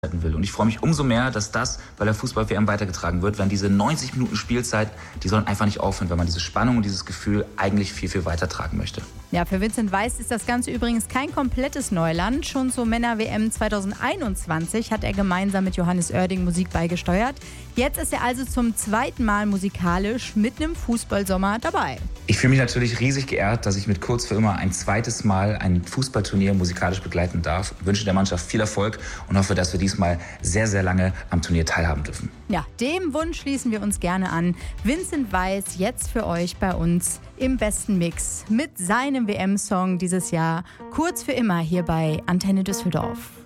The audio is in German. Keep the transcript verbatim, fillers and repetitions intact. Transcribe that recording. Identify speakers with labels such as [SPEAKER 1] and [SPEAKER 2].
[SPEAKER 1] will. Und ich freue mich umso mehr, dass das bei der Fußball-W M weitergetragen wird, wenn diese neunzig Minuten Spielzeit, die sollen einfach nicht aufhören, wenn man diese Spannung und dieses Gefühl eigentlich viel, viel weitertragen möchte.
[SPEAKER 2] Ja, für Vincent Weiss ist das Ganze übrigens kein komplettes Neuland. Schon zur Männer-W M zweitausendeinundzwanzig hat er gemeinsam mit Johannes Oerding Musik beigesteuert. Jetzt ist er also zum zweiten Mal musikalisch mitten im Fußballsommer dabei.
[SPEAKER 1] Ich fühle mich natürlich riesig geehrt, dass ich mit Kurz für immer ein zweites Mal ein Fußballturnier musikalisch begleiten darf. Ich wünsche der Mannschaft viel Erfolg und hoffe, dass wir diesmal sehr, sehr lange am Turnier teilhaben dürfen.
[SPEAKER 2] Ja, dem Wunsch schließen wir uns gerne an. Vincent Weiss jetzt für euch bei uns im besten Mix mit seinem W M-Song dieses Jahr. Kurz für immer hier bei Antenne Düsseldorf.